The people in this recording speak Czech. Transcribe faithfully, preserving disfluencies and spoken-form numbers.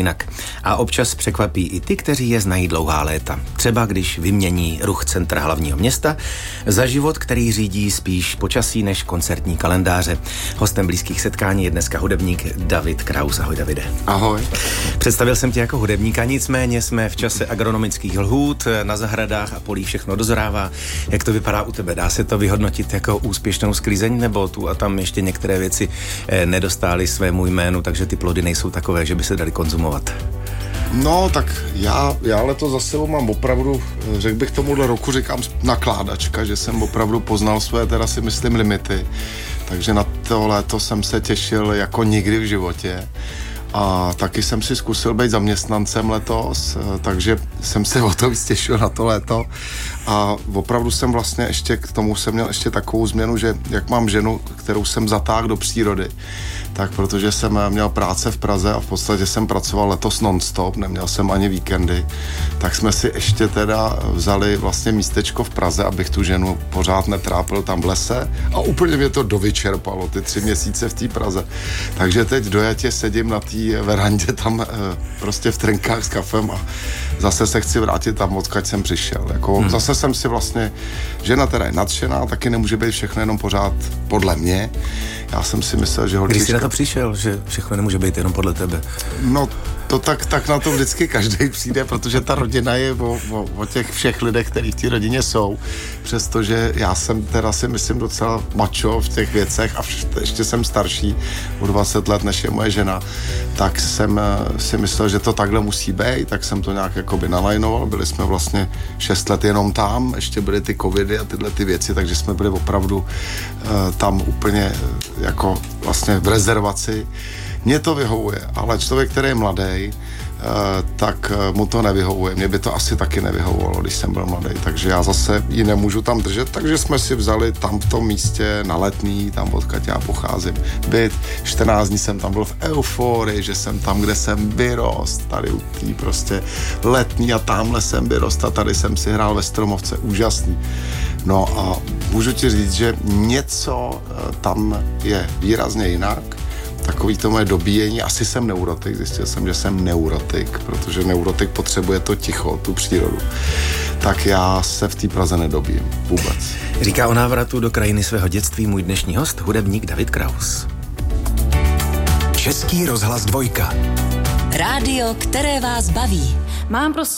jinak. A občas překvapí i ty, kteří je znají dlouhá léta. Třeba když vymění ruch centra hlavního města za život, který řídí spíš počasí než koncertní kalendáře. Hostem blízkých setkání je dneska hudebník David Kraus. Ahoj, Davide. Ahoj. Představil jsem tě jako hudebníka, nicméně jsme v čase agronomických lhůt, na zahradách a polích všechno dozrává. Jak to vypadá u tebe? Dá se to vyhodnotit jako úspěšnou sklizeň, nebo tu a tam ještě některé věci nedostály svému jménu, takže ty plody nejsou takové, že by se daly konzumovat? No, tak já, já letos za sebou mám opravdu, řekl bych tomuhle roku, říkám nakládačka, že jsem opravdu poznal své, teda si myslím, limity. Takže na to léto jsem se těšil jako nikdy v životě. A taky jsem si zkusil být zaměstnancem letos, takže jsem se o to víc těšil na to léto. A opravdu jsem vlastně ještě k tomu jsem měl ještě takovou změnu, že jak mám ženu, kterou jsem zatáhl do přírody, tak protože jsem měl práce v Praze a v podstatě jsem pracoval letos non-stop, neměl jsem ani víkendy, tak jsme si ještě teda vzali vlastně místečko v Praze, abych tu ženu pořád netrápil tam v lese a úplně mě to dovyčerpalo, ty tři měsíce v té Praze. Takže teď dojatě sedím na té verandě tam prostě v trenkách s kafem a zase se chci vrátit tam, odkud jsem přišel. Jako, hmm. Zase jsem si vlastně, žena teda je nadšená, taky nemůže být všechno jenom pořád podle mě. Já jsem si myslel, že holčička... Když jsi na to přišel, že všechno nemůže být jenom podle tebe? No, to tak, tak na to vždycky každý přijde, protože ta rodina je o, o, o těch všech lidech, kteří v té rodině jsou. Přestože já jsem teda si myslím docela macho v těch věcech a ještě jsem starší o dvacet let, než je moje žena, tak jsem si myslel, že to takhle musí být, tak jsem to nějak jakoby nalajnoval. Byli jsme vlastně šest let jenom tam, ještě byly ty covidy a tyhle ty věci, takže jsme byli opravdu uh, tam úplně uh, jako vlastně v rezervaci. Mně to vyhovuje, ale člověk, který je mladý, tak mu to nevyhovuje. Mně by to asi taky nevyhovovalo, když jsem byl mladý, takže já zase ji nemůžu tam držet, takže jsme si vzali tam v tom místě na Letný, tam odkud já pocházím, byt. čtrnáct dní jsem tam byl v euforii, že jsem tam, kde jsem vyrost, tady u tý prostě Letný a tamhle jsem vyrost a tady jsem si hrál ve Stromovce, úžasný. No a můžu ti říct, že něco tam je výrazně jinak. Takový to moje dobíjení, asi jsem neurotik, zjistil jsem, že jsem neurotik, protože neurotik potřebuje to ticho, tu přírodu. Tak já se v té Praze nedobíjím vůbec. Říká o návratu do krajiny svého dětství můj dnešní host, hudebník David Kraus. Český rozhlas dvojka. Rádio, které vás baví. Mám prostě